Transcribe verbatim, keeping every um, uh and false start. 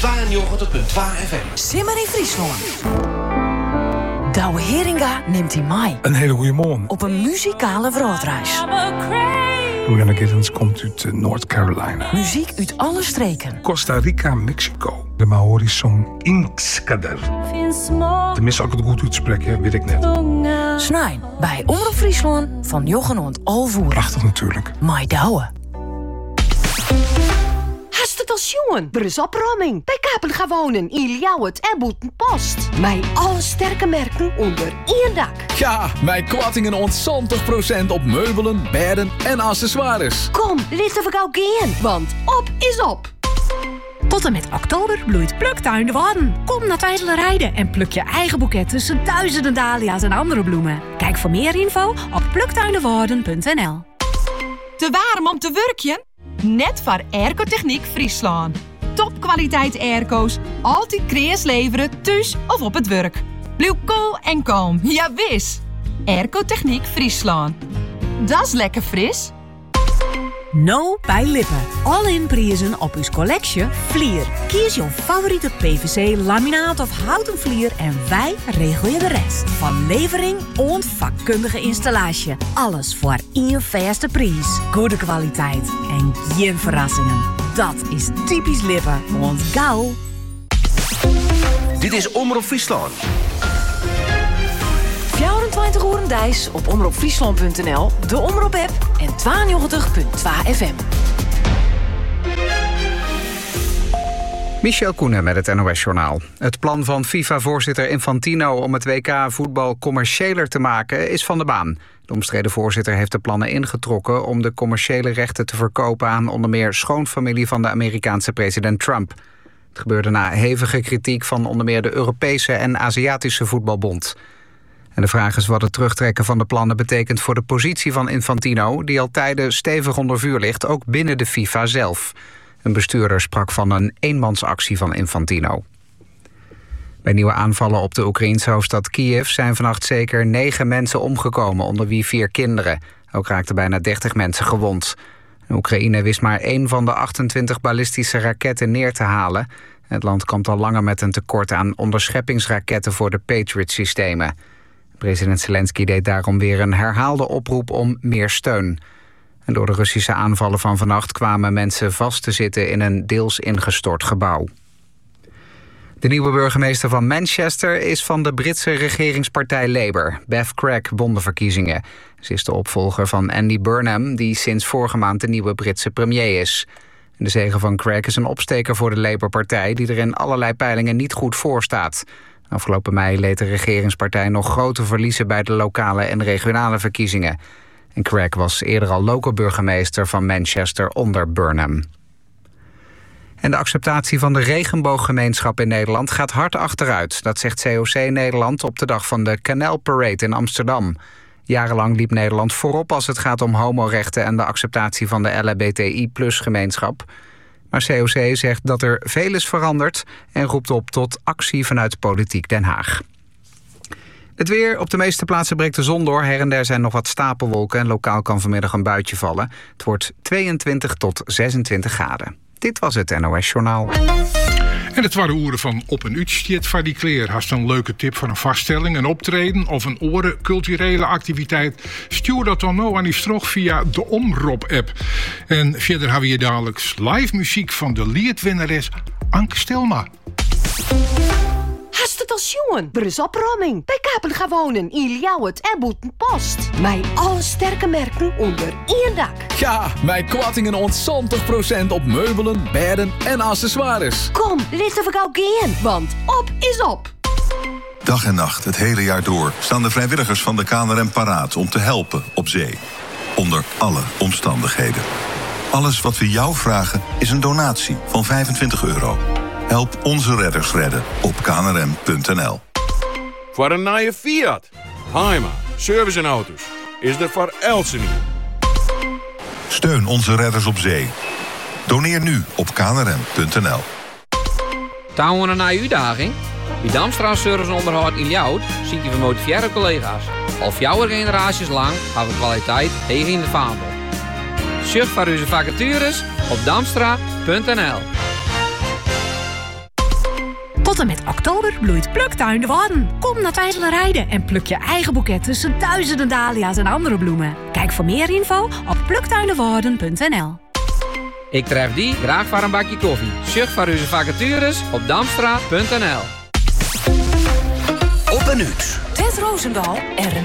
tweeënnegentig komma twee F M. Simmer in Friesland. Douwe Heringa neemt hij mee. Een hele goede morgen. Op een muzikale wereldreis. Rihanna Giddens komt uit uh, North Carolina. Muziek uit alle streken. Costa Rica, Mexico. De Maori's song Inkskader. Tenminste, als ik het goed uitspreek, weet ik net. Snijn bij Omroep Friesland van Jochen Alvoer. Prachtig natuurlijk. Mai Douwe. Hast het als jongen? Er is opruiming. Bij Kapel gaan wonen in Ljouwert en Boetenpost. Met alle sterke merken onder één dak. Ja, mijn kwattingen ontzontig procent op meubelen, bedden en accessoires. Kom, laten we gauw gaan, want op is op. Tot en met oktober bloeit Pluktuin de Waarden. Kom naar Twijfelen en pluk je eigen boeket tussen duizenden dahlia's en andere bloemen. Kijk voor meer info op pluktuindewaarden punt n l. Te warm om te werkjen? Net voor Airco-Techniek Friesland. Topkwaliteit airco's, altijd kreas leveren, thuis of op het werk. Blijf cool en kalm, ja wis. Airco-Techniek Friesland. Dat is lekker fris. No bij Lippen. All-in prijzen op uw collectie Vlier. Kies jouw favoriete P V C, laminaat of houten vlier en wij regelen je de rest. Van levering en vakkundige installatie. Alles voor één vaste prijs. Goede kwaliteit en geen verrassingen. Dat is typisch Lippen, want gauw. Dit is Omroep Friesland. vierentwintig uur Dijs op omroep friesland punt n l, de Omroep-app en tweeënnegentig komma twee F M. Michel Koenen met het N O S-journaal. Het plan van FIFA-voorzitter Infantino om het W K-voetbal commerciëler te maken is van de baan. De omstreden voorzitter heeft de plannen ingetrokken om de commerciële rechten te verkopen aan onder meer schoonfamilie van de Amerikaanse president Trump. Het gebeurde na hevige kritiek van onder meer de Europese en Aziatische voetbalbond. En de vraag is wat het terugtrekken van de plannen betekent voor de positie van Infantino, die al tijden stevig onder vuur ligt, ook binnen de FIFA zelf. Een bestuurder sprak van een eenmansactie van Infantino. Bij nieuwe aanvallen op de Oekraïense hoofdstad Kiev zijn vannacht zeker negen mensen omgekomen, onder wie vier kinderen. Ook raakten bijna dertig mensen gewond. Oekraïne wist maar één van de achtentwintig ballistische raketten neer te halen. Het land kampt al langer met een tekort aan onderscheppingsraketten voor de Patriot-systemen. President Zelensky deed daarom weer een herhaalde oproep om meer steun. En door de Russische aanvallen van vannacht kwamen mensen vast te zitten in een deels ingestort gebouw. De nieuwe burgemeester van Manchester is van de Britse regeringspartij Labour. Bev Craig won de verkiezingen. Ze is de opvolger van Andy Burnham, die sinds vorige maand de nieuwe Britse premier is. De zege van Craig is een opsteker voor de Labour-partij, die er in allerlei peilingen niet goed voor staat. Afgelopen mei leed de regeringspartij nog grote verliezen bij de lokale en regionale verkiezingen. En Craig was eerder al local burgemeester van Manchester onder Burnham. En de acceptatie van de regenbooggemeenschap in Nederland gaat hard achteruit. Dat zegt C O C Nederland op de dag van de Canal Parade in Amsterdam. Jarenlang liep Nederland voorop als het gaat om homorechten en de acceptatie van de L H B T I plus gemeenschap. Maar C O C zegt dat er veel is veranderd en roept op tot actie vanuit Politiek Den Haag. Het weer. Op de meeste plaatsen breekt de zon door. Her en der zijn nog wat stapelwolken en lokaal kan vanmiddag een buitje vallen. Het wordt tweeëntwintig tot zesentwintig graden. Dit was het N O S-journaal. En het waren uren van Op een Uurtje van die kleer. Hast een leuke tip voor een vaststelling, een optreden of een oren culturele activiteit? Stuur dat dan nou aan die stroog via de Omroep-app. En verder hebben we hier dadelijk live muziek van de liedwinnares Anke Stelma. Hast het als jongen? Er is opruiming. Bij Kapel gaan wonen in Ljouwert en Boetenpost. Met alle sterke merken onder één dak. Ja, mijn kwattingen ontzontig procent op meubelen, bedden en accessoires. Kom, laten we gauw gaan, want op is op. Dag en nacht, het hele jaar door, staan de vrijwilligers van de K N R M paraat om te helpen op zee. Onder alle omstandigheden. Alles wat we jou vragen is een donatie van vijfentwintig euro. Help onze redders redden op k n r m punt n l. Voor een nieuwe Fiat, Heima, service en auto's, is er voor Elsen. Steun onze redders op zee. Doneer nu op k n r m punt n l. Touwen een nieuwe uitdaging? Bij Damstra Service en Onderhoud in Ljouwert ziet je gemotiveerde collega's. Al jouw generaties lang hebben we kwaliteit tegen in de vaandel. Surf voor onze vacatures op damstra punt n l. en met oktober bloeit Pluktuin de Waarden. Kom naar Twijfelen en pluk je eigen boeket tussen duizenden dahlia's en andere bloemen. Kijk voor meer info op pluktuindewaarden punt n l. Ik tref die graag voor een bakje koffie. Zucht voor onze vacatures op damstra punt n l. Op een uur. Ted Roosendaal en